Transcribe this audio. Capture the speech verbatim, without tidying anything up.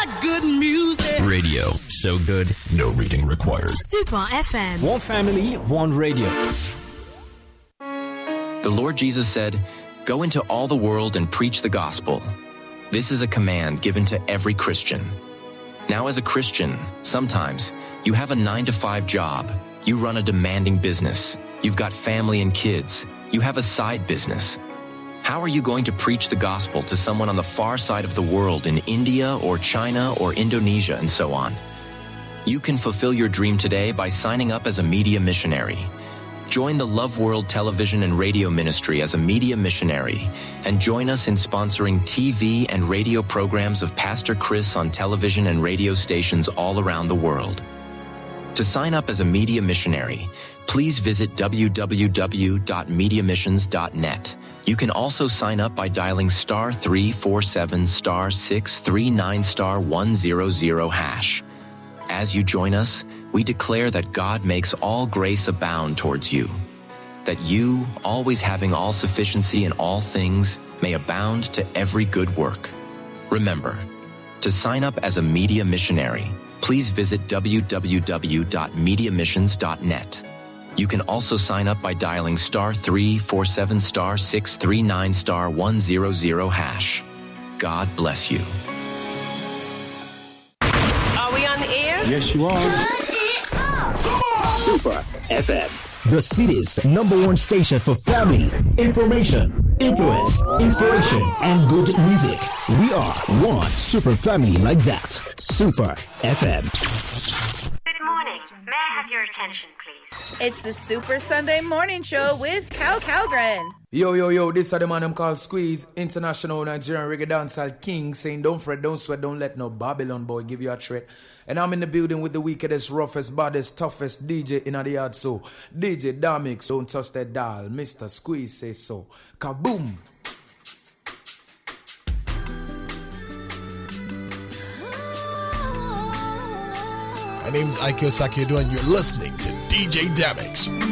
like good music. Radio, so good, no reading required. Super F M. One family, one radio. The Lord Jesus said, "Go into all the world and preach the gospel." This is a command given to every Christian. Now, as a Christian, sometimes you have a nine to five job. You run a demanding business. You've got family and kids. You have a side business. How are you going to preach the gospel to someone on the far side of the world in India or China or Indonesia and so on? You can fulfill your dream today by signing up as a media missionary. Join the Love World television and radio ministry as a media missionary and join us in sponsoring T V and radio programs of Pastor Chris on television and radio stations all around the world. To sign up as a media missionary, please visit w w w dot media missions dot net. You can also sign up by dialing star three four seven star six three nine star one zero zero hash. As you join us, we declare that God makes all grace abound towards you, that you, always having all sufficiency in all things, may abound to every good work. Remember, to sign up as a media missionary, please visit w w w dot media missions dot net. You can also sign up by dialing star three four seven star six three nine star one zero zero hash. God bless you. Are we on the air? Yes, you are. Super F M, the city's number one station for family, information, influence, inspiration, and good music. We are one super family like that. Super F M. Good morning. May I have your attention, please? It's the Super Sunday Morning Show with Cal Calgren. Yo, yo, yo, this is the man I'm called Squeeze, international Nigerian reggae dancehall king, saying don't fret, don't sweat, don't let no Babylon boy give you a threat. And I'm in the building with the wickedest, roughest, baddest, toughest D J in the yard, so D J Damix, don't touch that dial, Mister Squeeze says so. Kaboom! My name is Ike Osaki Edo and you're listening to D J Damix.